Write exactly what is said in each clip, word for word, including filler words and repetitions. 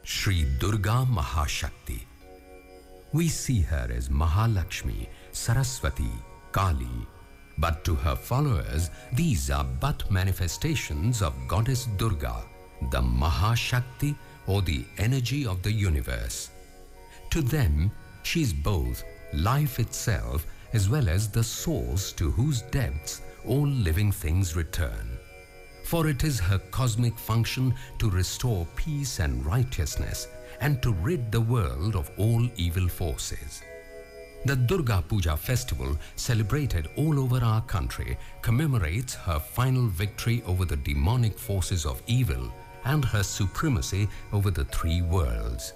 Shri Durga Mahashakti. We see her as Mahalakshmi, Saraswati, Kali, but to her followers, these are but manifestations of Goddess Durga, the Mahashakti or the energy of the universe. To them, she is both life itself as well as the source to whose depths all living things return. For it is her cosmic function to restore peace and righteousness and to rid the world of all evil forces. The Durga Puja festival, celebrated all over our country, commemorates her final victory over the demonic forces of evil and her supremacy over the three worlds.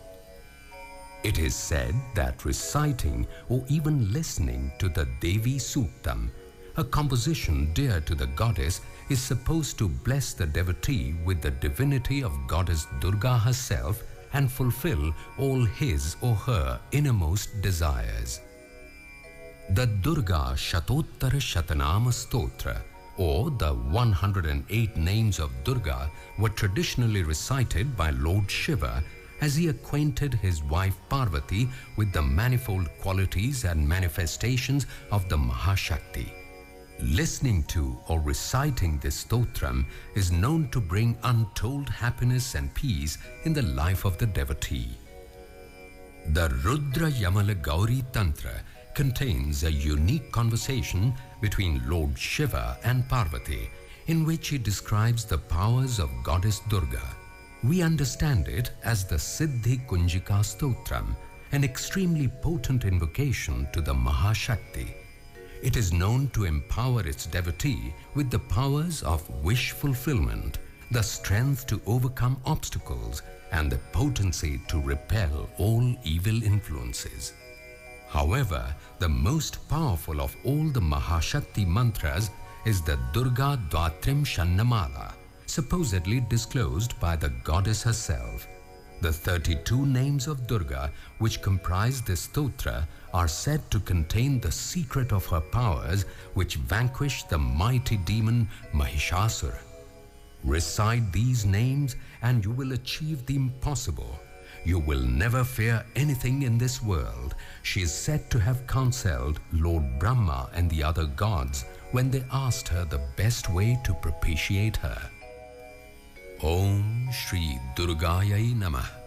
It is said that reciting or even listening to the Devi Suktam, a composition dear to the goddess, is supposed to bless the devotee with the divinity of Goddess Durga herself and fulfill all his or her innermost desires. The Durga Shatottara Shatanama Stotra, or the one hundred eight names of Durga, were traditionally recited by Lord Shiva as he acquainted his wife Parvati with the manifold qualities and manifestations of the Mahashakti. Listening to or reciting this stotram is known to bring untold happiness and peace in the life of the devotee. The Rudra Yamala Gauri Tantra contains a unique conversation between Lord Shiva and Parvati, in which he describes the powers of Goddess Durga. We understand it as the Siddhi Kunjika Stotram, an extremely potent invocation to the Mahashakti. It is known to empower its devotee with the powers of wish fulfillment, the strength to overcome obstacles, and the potency to repel all evil influences. However, the most powerful of all the Mahashakti mantras is the Durga Dvatrim Shannamala, supposedly disclosed by the goddess herself. The thirty-two names of Durga, which comprise this stotra, are said to contain the secret of her powers, which vanquished the mighty demon Mahishasura. Recite these names and you will achieve the impossible. You will never fear anything in this world. She is said to have counseled Lord Brahma and the other gods when they asked her the best way to propitiate her. Om Shri Durgayai Namah.